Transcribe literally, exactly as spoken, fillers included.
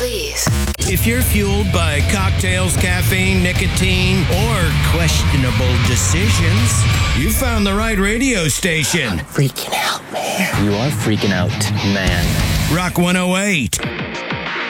please. If you're fueled by cocktails, caffeine, nicotine, or questionable decisions, you found the right radio station. Freaking out, man. You are freaking out, man. Rock one oh eight.